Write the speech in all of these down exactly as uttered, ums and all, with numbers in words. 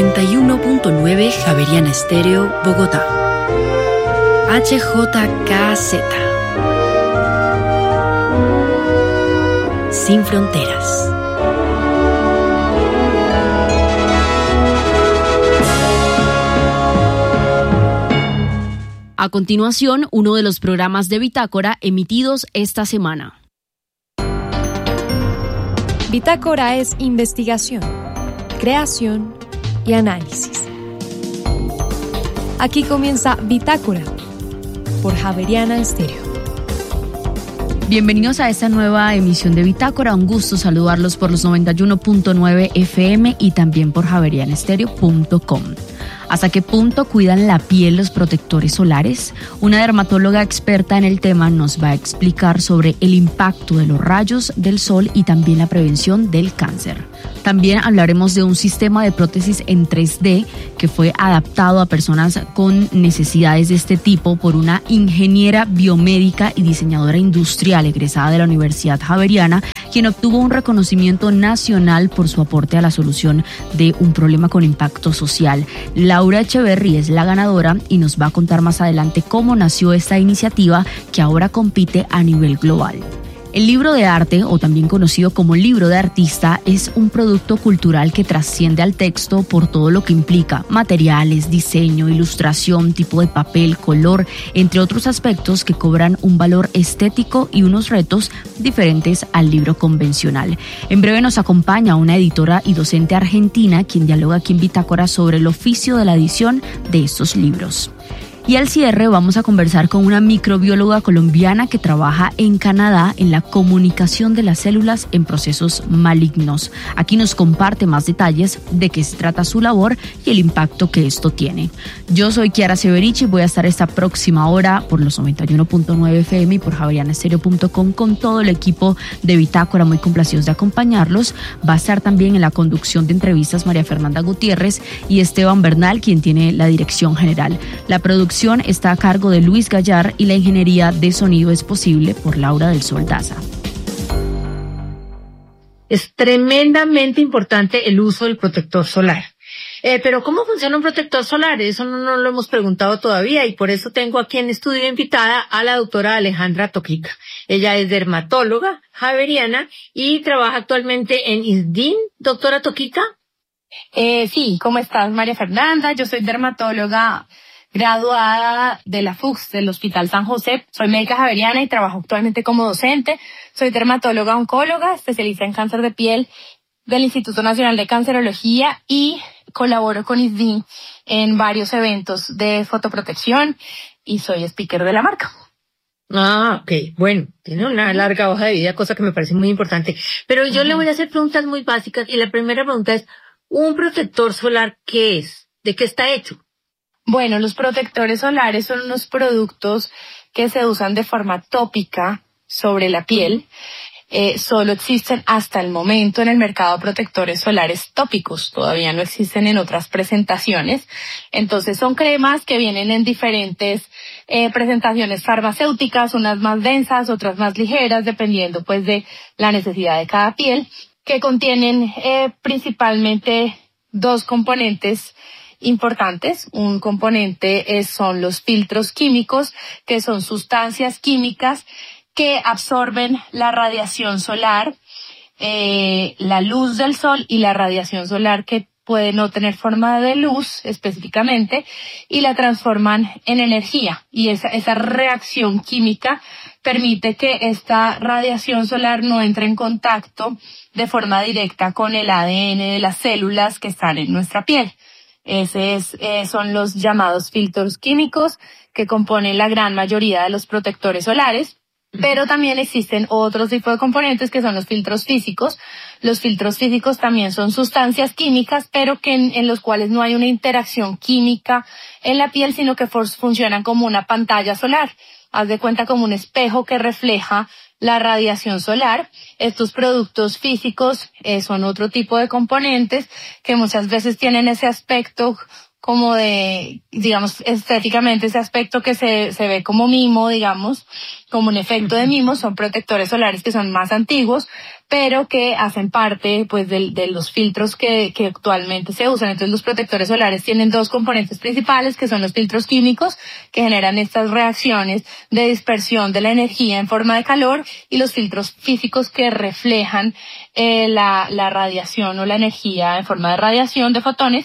noventa y uno punto nueve Javeriana Estéreo, Bogotá. H J K Z. Sin fronteras. A continuación, uno de los programas de Bitácora emitidos esta semana. Bitácora es investigación, creación y análisis. Aquí comienza Bitácora por Javeriana Estéreo. Bienvenidos a esta nueva emisión de Bitácora. Un gusto saludarlos por los noventa y uno punto nueve F M y también por javeriana estéreo punto com. ¿Hasta qué punto cuidan la piel los protectores solares? Una dermatóloga experta en el tema nos va a explicar sobre el impacto de los rayos del sol y también la prevención del cáncer. También hablaremos de un sistema de prótesis en tres D que fue adaptado a personas con necesidades de este tipo por una ingeniera biomédica y diseñadora industrial egresada de la Universidad Javeriana, quien obtuvo un reconocimiento nacional por su aporte a la solución de un problema con impacto social. Laura Echeverry es la ganadora y nos va a contar más adelante cómo nació esta iniciativa que ahora compite a nivel global. El libro de arte, o también conocido como libro de artista, es un producto cultural que trasciende al texto por todo lo que implica: materiales, diseño, ilustración, tipo de papel, color, entre otros aspectos que cobran un valor estético y unos retos diferentes al libro convencional. En breve nos acompaña una editora y docente argentina quien dialoga aquí en Bitácora sobre el oficio de la edición de estos libros. Y al cierre vamos a conversar con una microbióloga colombiana que trabaja en Canadá en la comunicación de las células en procesos malignos. Aquí nos comparte más detalles de qué se trata su labor y el impacto que esto tiene. Yo soy Kiara Severici y voy a estar esta próxima hora por los noventa y uno punto nueve F M y por javeriana estéreo punto com con todo el equipo de Bitácora, muy complacidos de acompañarlos. Va a estar también en la conducción de entrevistas María Fernanda Gutiérrez y Esteban Bernal, quien tiene la dirección general. La producción está a cargo de Luis Gallar y la ingeniería de sonido es posible por Laura del Sol Daza. Es tremendamente importante el uso del protector solar. Eh, pero ¿cómo funciona un protector solar? Eso no, no lo hemos preguntado todavía y por eso tengo aquí en estudio invitada a la doctora Alejandra Toquica. Ella es dermatóloga javeriana y trabaja actualmente en I S D I N. Doctora Toquica. Eh, sí, ¿cómo estás, María Fernanda? Yo soy dermatóloga graduada de la F U C S, del Hospital San José. Soy médica javeriana y trabajo actualmente como docente. Soy dermatóloga oncóloga, especialista en cáncer de piel del Instituto Nacional de Cancerología y colaboro con I S D I N en varios eventos de fotoprotección y soy speaker de la marca. Ah, ok. Bueno, tiene una larga hoja de vida, cosa que me parece muy importante. Pero yo uh-huh. le voy a hacer preguntas muy básicas y la primera pregunta es, ¿un protector solar qué es? ¿De qué está hecho? Bueno, los protectores solares son unos productos que se usan de forma tópica sobre la piel. Eh, solo existen hasta el momento en el mercado protectores solares tópicos. Todavía no existen en otras presentaciones. Entonces son cremas que vienen en diferentes eh, presentaciones farmacéuticas, unas más densas, otras más ligeras, dependiendo pues de la necesidad de cada piel, que contienen eh, principalmente dos componentes importantes. Un componente es, son los filtros químicos, que son sustancias químicas que absorben la radiación solar, eh, la luz del sol y la radiación solar que puede no tener forma de luz específicamente y la transforman en energía. Y esa, esa reacción química permite que esta radiación solar no entre en contacto de forma directa con el A D N de las células que están en nuestra piel. Ese es, eh, son los llamados filtros químicos que componen la gran mayoría de los protectores solares, pero también existen otros tipos de componentes que son los filtros físicos. Los filtros físicos también son sustancias químicas, pero que en, en los cuales no hay una interacción química en la piel, sino que for- funcionan como una pantalla solar. Haz de cuenta como un espejo que refleja la radiación solar. Estos productos físicos eh, son otro tipo de componentes que muchas veces tienen ese aspecto como de, digamos, estéticamente ese aspecto que se, se ve como mimo, digamos, como un efecto de mimo, son protectores solares que son más antiguos, pero que hacen parte, pues, de, de los filtros que, que actualmente se usan. Entonces, los protectores solares tienen dos componentes principales, que son los filtros químicos, que generan estas reacciones de dispersión de la energía en forma de calor, y los filtros físicos que reflejan eh, la, la radiación o la energía en forma de radiación de fotones,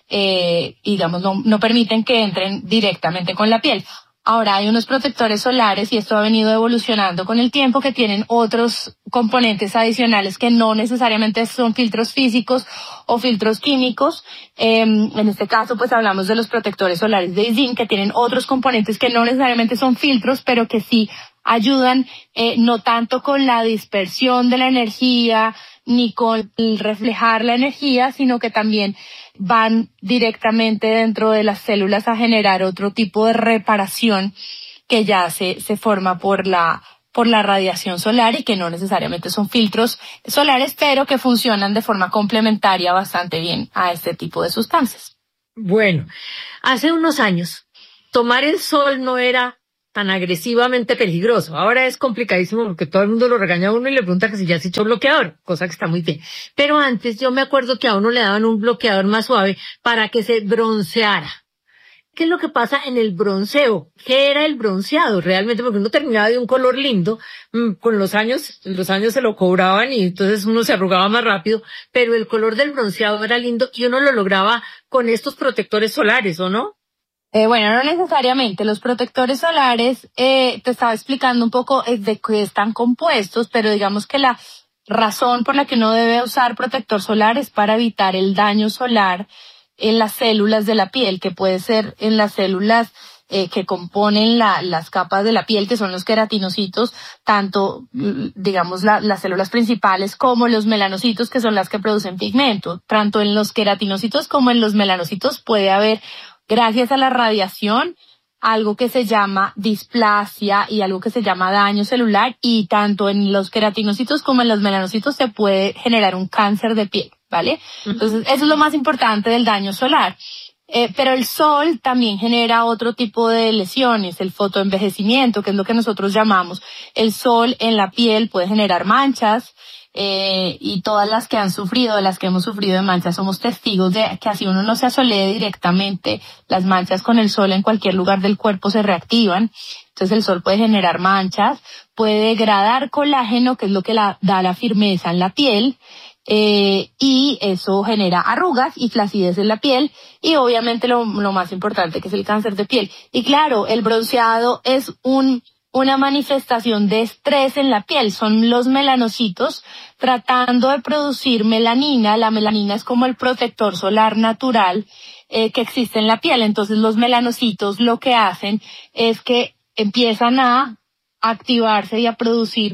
eh, digamos, no, no permiten que entren directamente con la piel. Ahora hay unos protectores solares, y esto ha venido evolucionando con el tiempo, que tienen otros componentes adicionales que no necesariamente son filtros físicos o filtros químicos. Eh, en este caso, pues hablamos de los protectores solares de zinc, que tienen otros componentes que no necesariamente son filtros, pero que sí ayudan, eh, no tanto con la dispersión de la energía ni con el reflejar la energía, sino que también van directamente dentro de las células a generar otro tipo de reparación que ya se, se forma por la, por la radiación solar, y que no necesariamente son filtros solares, pero que funcionan de forma complementaria bastante bien a este tipo de sustancias. Bueno, hace unos años, tomar el sol no era tan agresivamente peligroso. Ahora es complicadísimo porque todo el mundo lo regaña a uno y le pregunta que si ya se echó bloqueador, cosa que está muy bien. Pero antes yo me acuerdo que a uno le daban un bloqueador más suave para que se bronceara. ¿Qué es lo que pasa en el bronceo? ¿Qué era el bronceado realmente? Porque uno terminaba de un color lindo, con los años, los años se lo cobraban y entonces uno se arrugaba más rápido, pero el color del bronceado era lindo y uno lo lograba con estos protectores solares, ¿o no? Eh, bueno, no necesariamente. Los protectores solares, eh, te estaba explicando un poco de qué están compuestos, pero digamos que la razón por la que uno debe usar protector solar es para evitar el daño solar en las células de la piel, que puede ser en las células eh, que componen la, las capas de la piel, que son los queratinocitos, tanto, digamos, la, las células principales como los melanocitos, que son las que producen pigmento. Tanto en los queratinocitos como en los melanocitos puede haber, gracias a la radiación, algo que se llama displasia y algo que se llama daño celular, y tanto en los queratinocitos como en los melanocitos se puede generar un cáncer de piel, ¿vale? Entonces, eso es lo más importante del daño solar. Eh, pero el sol también genera otro tipo de lesiones, el fotoenvejecimiento, que es lo que nosotros llamamos. El sol en la piel puede generar manchas, Eh, y todas las que han sufrido, las que hemos sufrido de manchas, somos testigos de que así uno no se asolee directamente, las manchas con el sol en cualquier lugar del cuerpo se reactivan. Entonces el sol puede generar manchas, puede degradar colágeno, que es lo que la, da la firmeza en la piel, eh, y eso genera arrugas y flacidez en la piel, y obviamente lo, lo más importante, que es el cáncer de piel. Y claro, el bronceado es un una manifestación de estrés en la piel. Son los melanocitos tratando de producir melanina. La melanina es como el protector solar natural eh, que existe en la piel. Entonces los melanocitos lo que hacen es que empiezan a activarse y a producir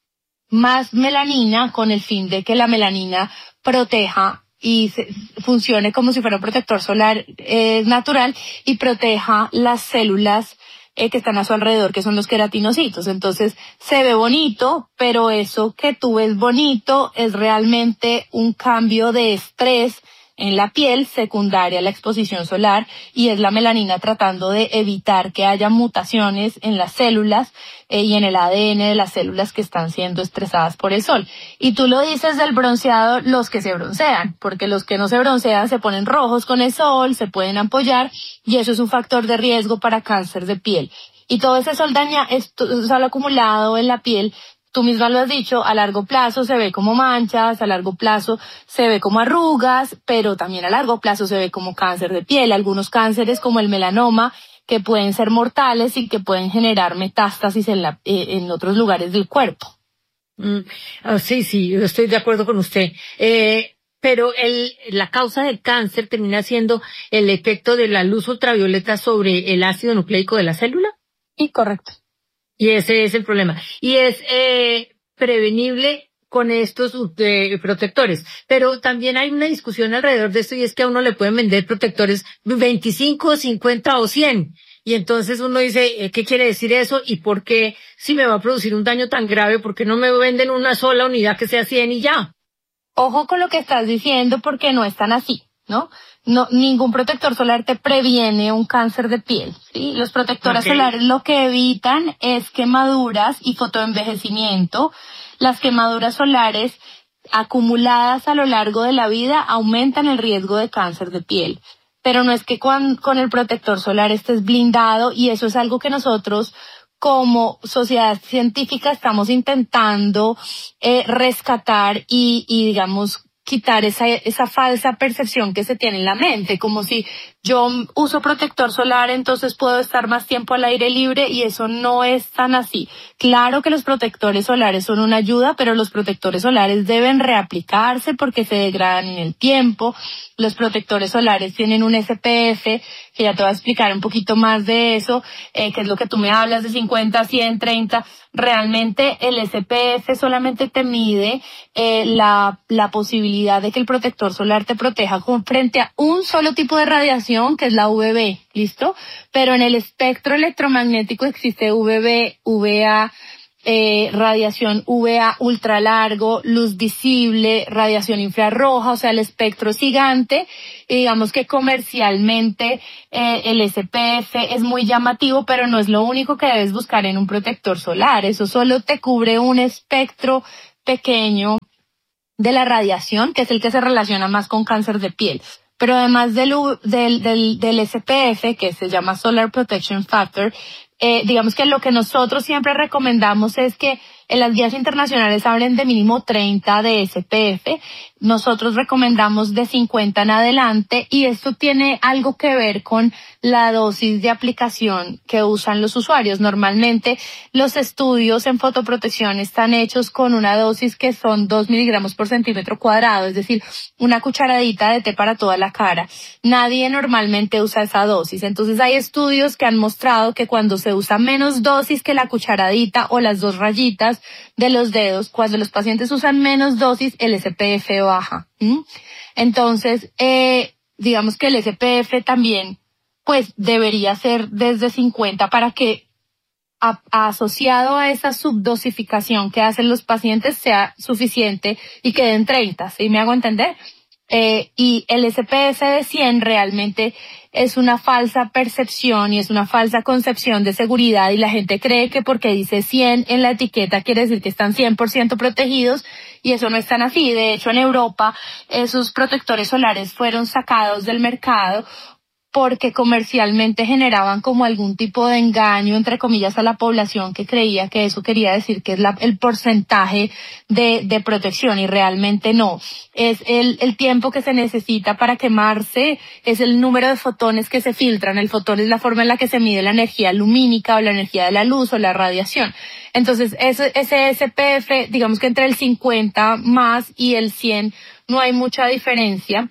más melanina con el fin de que la melanina proteja y se, funcione como si fuera un protector solar eh, natural y proteja las células Eh, que están a su alrededor, que son los queratinocitos. Entonces se ve bonito, pero eso que tú ves bonito es realmente un cambio de estrés en la piel secundaria a la exposición solar, y es la melanina tratando de evitar que haya mutaciones en las células eh, y en el A D N de las células que están siendo estresadas por el sol. Y tú lo dices del bronceado, los que se broncean, porque los que no se broncean se ponen rojos con el sol, se pueden ampollar, y eso es un factor de riesgo para cáncer de piel. Y todo ese sol daña, esto, sol acumulado en la piel, tú misma lo has dicho, a largo plazo se ve como manchas, a largo plazo se ve como arrugas, pero también a largo plazo se ve como cáncer de piel. Algunos cánceres, como el melanoma, que pueden ser mortales y que pueden generar metástasis en, la, eh, en otros lugares del cuerpo. Mm, oh, sí, sí, yo estoy de acuerdo con usted. Eh, pero el, la causa del cáncer termina siendo el efecto de la luz ultravioleta sobre el ácido nucleico de la célula. Sí, correcto. Y ese es el problema. Y es eh, prevenible con estos eh, protectores. Pero también hay una discusión alrededor de esto, y es que a uno le pueden vender protectores veinticinco, cincuenta o cien. Y entonces uno dice, ¿qué quiere decir eso? ¿Y por qué, si me va a producir un daño tan grave, por qué no me venden una sola unidad que sea cien y ya? Ojo con lo que estás diciendo, porque no es tan así. ¿no? No, ningún protector solar te previene un cáncer de piel, ¿sí? Los protectores okay. solares lo que evitan es quemaduras y fotoenvejecimiento. Las quemaduras solares acumuladas a lo largo de la vida aumentan el riesgo de cáncer de piel. Pero no es que con, con el protector solar estés blindado, y eso es algo que nosotros como sociedad científica estamos intentando eh, rescatar y, y digamos quitar esa, esa falsa percepción que se tiene en la mente, como si yo uso protector solar, entonces puedo estar más tiempo al aire libre, y eso no es tan así. Claro que los protectores solares son una ayuda, pero los protectores solares deben reaplicarse porque se degradan en el tiempo. Los protectores solares tienen un S P F, que ya te voy a explicar un poquito más de eso, eh, que es lo que tú me hablas de cincuenta, cien, treinta. Realmente el S P F solamente te mide eh, la, la posibilidad de que el protector solar te proteja con, frente a un solo tipo de radiación, que es la U V B, ¿listo? Pero en el espectro electromagnético existe U V B, U V A, eh, radiación U V A ultralargo, luz visible, radiación infrarroja, o sea, el espectro es gigante, y digamos que comercialmente eh, el S P F es muy llamativo, pero no es lo único que debes buscar en un protector solar. Eso solo te cubre un espectro pequeño de la radiación, que es el que se relaciona más con cáncer de piel. Pero además del, del, del, del S P F, que se llama Solar Protection Factor, eh, digamos que lo que nosotros siempre recomendamos es que en las guías internacionales hablen de mínimo treinta de S P F. Nosotros recomendamos de cincuenta en adelante, y esto tiene algo que ver con la dosis de aplicación que usan los usuarios. Normalmente los estudios en fotoprotección están hechos con una dosis que son dos miligramos por centímetro cuadrado, es decir, una cucharadita de té para toda la cara. Nadie normalmente usa esa dosis. Entonces hay estudios que han mostrado que cuando se usa menos dosis que la cucharadita o las dos rayitas de los dedos, cuando los pacientes usan menos dosis, el S P F baja. ¿Mm? Entonces, eh, digamos que el S P F también, pues, debería ser desde cincuenta para que a, asociado a esa subdosificación que hacen los pacientes sea suficiente y quede en treinta, ¿sí me hago entender? Eh, y el S P F de cien realmente es una falsa percepción y es una falsa concepción de seguridad, y la gente cree que porque dice cien en la etiqueta quiere decir que están cien por ciento protegidos, y eso no es tan así. De hecho, en Europa esos protectores solares fueron sacados del mercado porque comercialmente generaban como algún tipo de engaño, entre comillas, a la población que creía que eso quería decir que es la, el porcentaje de, de protección, y realmente no. Es el, el tiempo que se necesita para quemarse, es el número de fotones que se filtran. El fotón es la forma en la que se mide la energía lumínica o la energía de la luz o la radiación. Entonces, ese, ese S P F, digamos que entre el cincuenta más y el cien no hay mucha diferencia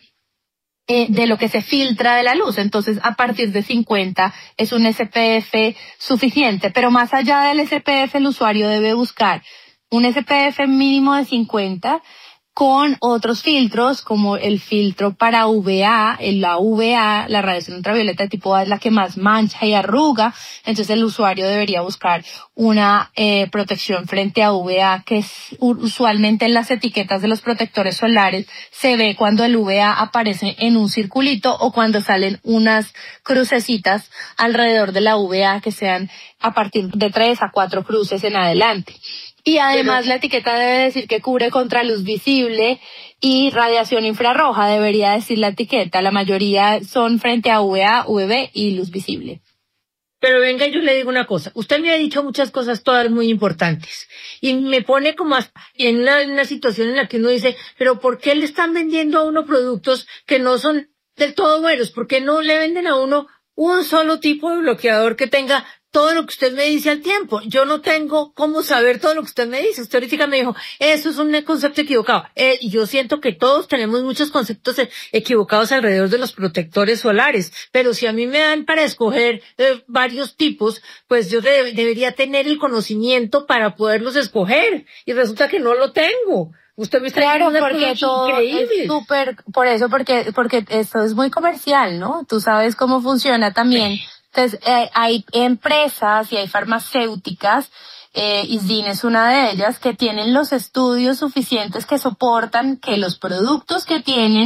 Eh, de lo que se filtra de la luz. Entonces, a partir de cincuenta es un S P F suficiente, pero más allá del S P F el usuario debe buscar un S P F mínimo de cincuenta con otros filtros, como el filtro para U V A, la U V A, la radiación ultravioleta de tipo A, es la que más mancha y arruga. Entonces el usuario debería buscar una eh, protección frente a U V A, que es usualmente en las etiquetas de los protectores solares se ve cuando el U V A aparece en un circulito o cuando salen unas crucecitas alrededor de la U V A, que sean a partir de tres a cuatro cruces en adelante. Y además Pero, la etiqueta debe decir que cubre contra luz visible y radiación infrarroja, debería decir la etiqueta. La mayoría son frente a U V A, U V B y luz visible. Pero venga, yo le digo una cosa. Usted me ha dicho muchas cosas, todas muy importantes. Y me pone como en una, en una situación en la que uno dice, pero ¿por qué le están vendiendo a uno productos que no son del todo buenos? ¿Por qué no le venden a uno un solo tipo de bloqueador que tenga todo lo que usted me dice al tiempo? Yo no tengo cómo saber todo lo que usted me dice. Usted ahorita me dijo, eso es un concepto equivocado. Eh, y yo siento que todos tenemos muchos conceptos equivocados alrededor de los protectores solares. Pero si a mí me dan para escoger eh, varios tipos, pues yo de, debería tener el conocimiento para poderlos escoger. Y resulta que no lo tengo. Usted me está claro, diciendo porque todo es súper, por eso, porque, porque esto es muy comercial, ¿no? Tú sabes cómo funciona también. Sí. Entonces, eh, hay empresas y hay farmacéuticas, eh, Isdin es una de ellas, que tienen los estudios suficientes que soportan que los productos que tienen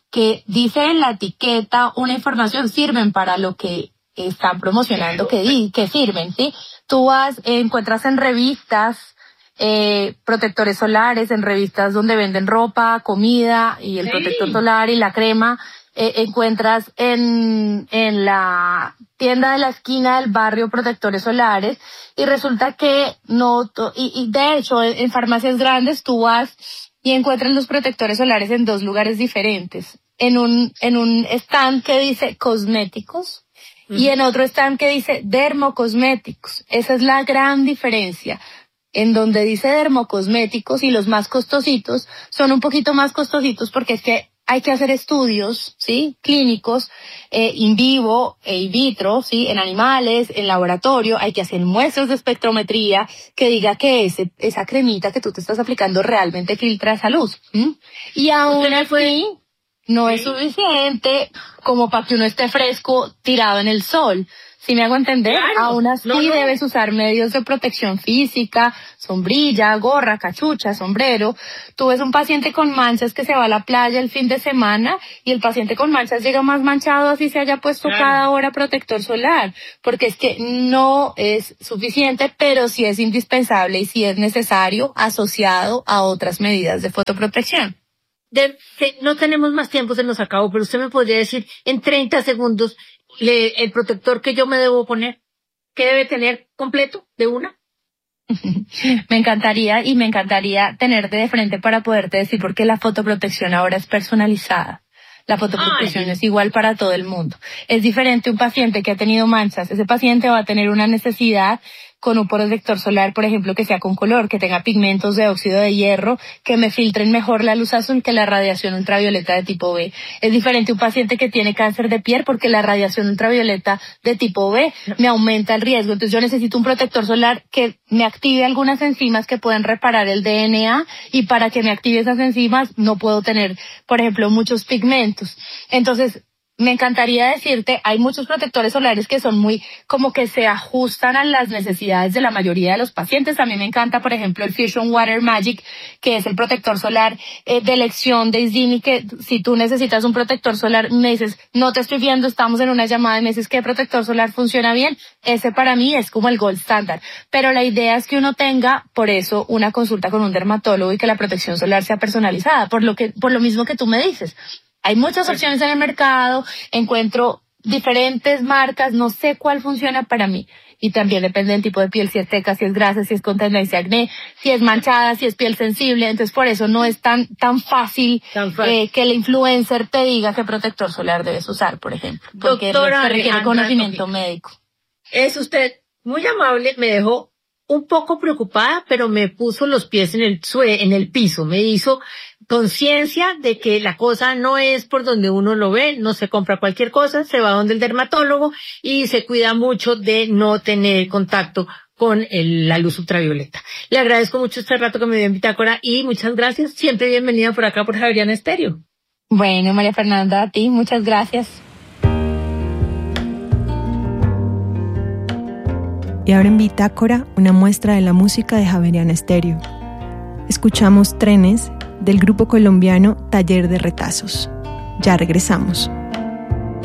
que dice en la etiqueta una información sirven para lo que están promocionando que, di, que sirven, ¿sí? Tú vas, eh, encuentras en revistas eh, protectores solares, en revistas donde venden ropa, comida y el sí. protector solar y la crema. Eh, encuentras en, en la tienda de la esquina del barrio protectores solares y resulta que no, y, y de hecho en, en farmacias grandes tú vas y encuentras los protectores solares en dos lugares diferentes. En un, en un stand que dice cosméticos uh-huh. y en otro stand que dice dermocosméticos. Esa es la gran diferencia. En donde dice dermocosméticos y los más costositos son un poquito más costositos porque es que hay que hacer estudios, ¿sí? Clínicos, eh, in vivo e in vitro, ¿sí? En animales, en laboratorio, hay que hacer muestras de espectrometría que diga que ese, esa cremita que tú te estás aplicando realmente filtra esa luz. ¿Mm? Y aún así, no es suficiente como para que uno esté fresco tirado en el sol. Si me hago entender, claro, aún así no, no. debes usar medios de protección física, sombrilla, gorra, cachucha, sombrero. Tú ves un paciente con manchas que se va a la playa el fin de semana y el paciente con manchas llega más manchado así se haya puesto claro. cada hora protector solar, porque es que no es suficiente, pero sí es indispensable y sí es necesario asociado a otras medidas de fotoprotección. De, de, no tenemos más tiempo, se nos acabó, pero usted me podría decir en treinta segundos le, el protector que yo me debo poner, ¿qué debe tener completo de una? Me encantaría y me encantaría tenerte de frente para poderte decir porque la fotoprotección ahora es personalizada. La fotoprotección Ay. es igual para todo el mundo. Es diferente un paciente que ha tenido manchas. Ese paciente va a tener una necesidad con un protector solar, por ejemplo, que sea con color, que tenga pigmentos de óxido de hierro, que me filtren mejor la luz azul que la radiación ultravioleta de tipo B. Es diferente un paciente que tiene cáncer de piel porque la radiación ultravioleta de tipo B me aumenta el riesgo. Entonces yo necesito un protector solar que me active algunas enzimas que pueden reparar el D N A y para que me active esas enzimas no puedo tener, por ejemplo, muchos pigmentos. Entonces, me encantaría decirte, hay muchos protectores solares que son muy, como que se ajustan a las necesidades de la mayoría de los pacientes. A mí me encanta, por ejemplo, el Fusion Water Magic, que es el protector solar eh, de elección de Isdini, que si tú necesitas un protector solar, me dices, no te estoy viendo, estamos en una llamada y me dices, ¿qué protector solar funciona bien? Ese para mí es como el gold standard. Pero la idea es que uno tenga, por eso, una consulta con un dermatólogo y que la protección solar sea personalizada, por lo que, por lo mismo que tú me dices. Hay muchas opciones en el mercado, encuentro diferentes marcas, no sé cuál funciona para mí. Y también depende del tipo de piel, si es seca, si es grasa, si es con tendencia a acné, si es manchada, si es piel sensible. Entonces por eso no es tan tan fácil, tan fácil. Eh, que el influencer te diga qué protector solar debes usar, por ejemplo. Porque Doctora, requiere conocimiento okay. médico. Es usted muy amable, me dejó un poco preocupada, pero me puso los pies en el sue, en el piso, me hizo conciencia de que la cosa no es por donde uno lo ve, no se compra cualquier cosa, se va donde el dermatólogo y se cuida mucho de no tener contacto con el, la luz ultravioleta. Le agradezco mucho este rato que me dio en Bitácora y muchas gracias, siempre bienvenida por acá por Javeriana Estéreo. Bueno, María Fernanda, a ti, muchas gracias. Y ahora en Bitácora, una muestra de la música de Javeriana Estéreo. Escuchamos Trenes del grupo colombiano Taller de Retazos. Ya regresamos.